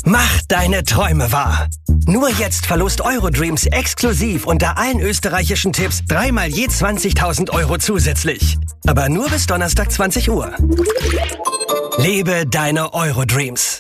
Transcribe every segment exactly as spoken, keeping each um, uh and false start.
Mach deine Träume wahr. Nur jetzt verlost Eurodreams exklusiv unter allen österreichischen Tipps dreimal je zwanzigtausend Euro zusätzlich. Aber nur bis Donnerstag zwanzig Uhr. Lebe deine Eurodreams.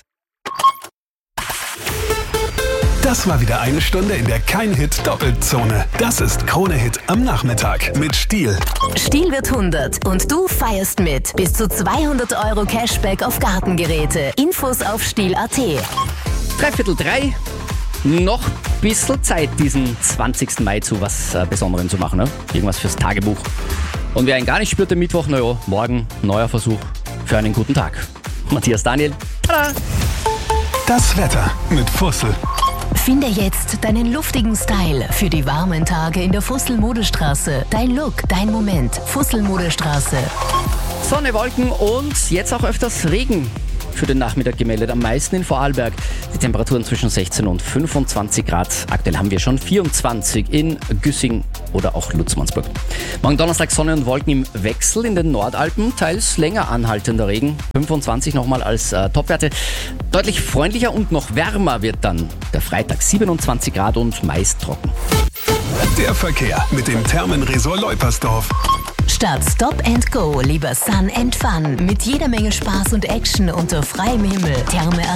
Das war wieder eine Stunde, in der kein Hit doppelt Zone. Das ist Krone-Hit am Nachmittag mit Stihl. Stihl wird hundert und du feierst mit. Bis zu zweihundert Euro Cashback auf Gartengeräte. Infos auf stihl punkt at. Dreiviertel drei. Noch ein bisschen Zeit, diesen zwanzigsten Mai zu was äh, Besonderem zu machen. Ne? Irgendwas fürs Tagebuch. Und wer ihn gar nicht spürt am Mittwoch, naja, morgen neuer Versuch für einen guten Tag. Matthias Daniel. Tada! Das Wetter mit Fussel. Finde jetzt deinen luftigen Style für die warmen Tage in der Fussel-Modestraße. Dein Look, dein Moment. Fussel-Modestraße. Sonne, Wolken und jetzt auch öfters Regen für den Nachmittag gemeldet. Am meisten in Vorarlberg. Die Temperaturen zwischen sechzehn und fünfundzwanzig Grad. Aktuell haben wir schon vierundzwanzig in Güssing oder auch Lutzmannsburg. Morgen Donnerstag Sonne und Wolken im Wechsel in den Nordalpen. Teils länger anhaltender Regen. fünfundzwanzig nochmal als äh, Topwerte. Deutlich freundlicher und noch wärmer wird dann der Freitag. siebenundzwanzig Grad und meist trocken. Der Verkehr mit dem Thermenresort Leupersdorf. Statt Stop and Go lieber Sun and Fun. Mit jeder Menge Spaß und Action unter freiem Himmel. Therme punkt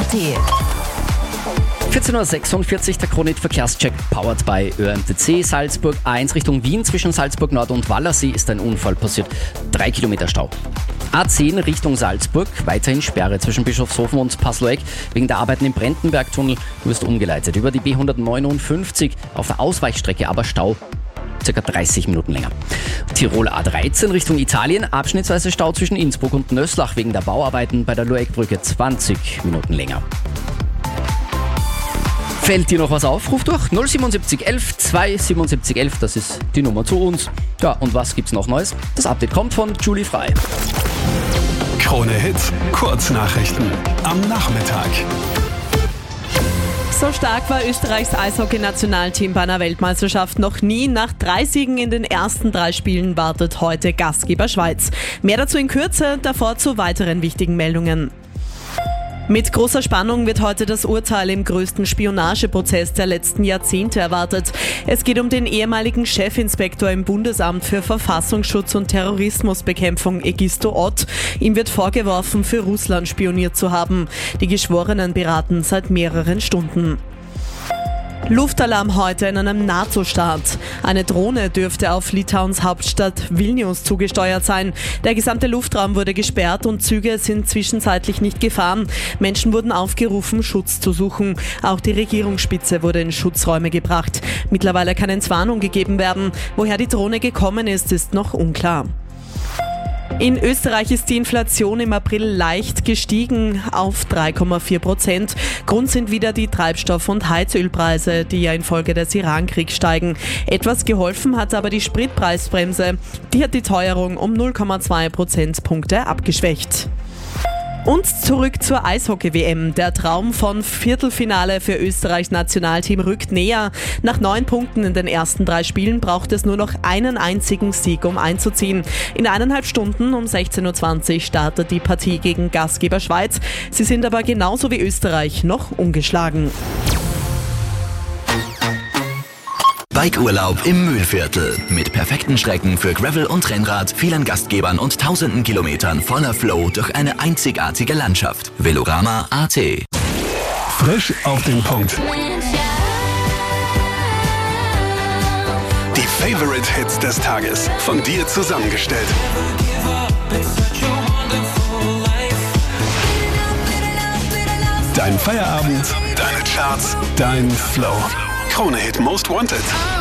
at. vierzehn Uhr sechsundvierzig, der Krone-Hit Verkehrscheck powered by Ö M T C. Salzburg A eins Richtung Wien zwischen Salzburg Nord und Wallersee ist ein Unfall passiert. Drei Kilometer Stau. A zehn Richtung Salzburg, weiterhin Sperre zwischen Bischofshofen und Pasloeck. Wegen der Arbeiten im Brentenbergtunnel wirst du umgeleitet. Über die B hundertneunundfünfzig auf der Ausweichstrecke, aber Stau circa dreißig Minuten länger. Tirol A dreizehn Richtung Italien, abschnittsweise Stau zwischen Innsbruck und Nöslach wegen der Bauarbeiten bei der Lueckbrücke zwanzig Minuten länger. Fällt dir noch was auf? Ruf durch null siebenundsiebzig elf zweihundertsiebenundsiebzig elf, das ist die Nummer zu uns. Ja, und was gibt's noch Neues? Das Update kommt von Julie Frei. Krone-Hit Kurznachrichten am Nachmittag. So stark war Österreichs Eishockey-Nationalteam bei einer Weltmeisterschaft noch nie. Nach drei Siegen in den ersten drei Spielen wartet heute Gastgeber Schweiz. Mehr dazu in Kürze, davor zu weiteren wichtigen Meldungen. Mit großer Spannung wird heute das Urteil im größten Spionageprozess der letzten Jahrzehnte erwartet. Es geht um den ehemaligen Chefinspektor im Bundesamt für Verfassungsschutz und Terrorismusbekämpfung, Egisto Ott. Ihm wird vorgeworfen, für Russland spioniert zu haben. Die Geschworenen beraten seit mehreren Stunden. Luftalarm heute in einem NATO-Staat. Eine Drohne dürfte auf Litauens Hauptstadt Vilnius zugesteuert sein. Der gesamte Luftraum wurde gesperrt und Züge sind zwischenzeitlich nicht gefahren. Menschen wurden aufgerufen, Schutz zu suchen. Auch die Regierungsspitze wurde in Schutzräume gebracht. Mittlerweile kann Entwarnung gegeben werden. Woher die Drohne gekommen ist, ist noch unklar. In Österreich ist die Inflation im April leicht gestiegen auf drei Komma vier Prozent. Grund sind wieder die Treibstoff- und Heizölpreise, die ja infolge des Iran-Kriegs steigen. Etwas geholfen hat aber die Spritpreisbremse. Die hat die Teuerung um null Komma zwei Prozentpunkte abgeschwächt. Und zurück zur Eishockey-W M. Der Traum von Viertelfinale für Österreichs Nationalteam rückt näher. Nach neun Punkten in den ersten drei Spielen braucht es nur noch einen einzigen Sieg, um einzuziehen. In eineinhalb Stunden um sechzehn Uhr zwanzig startet die Partie gegen Gastgeber Schweiz. Sie sind aber genauso wie Österreich noch ungeschlagen. Bikeurlaub im Mühlviertel. Mit perfekten Strecken für Gravel und Rennrad, vielen Gastgebern und tausenden Kilometern voller Flow durch eine einzigartige Landschaft. Velorama Punkt at. Frisch auf den Punkt. Die Favorite Hits des Tages. Von dir zusammengestellt. Dein Feierabend, deine Charts, dein Flow. Krone-Hit Most Wanted.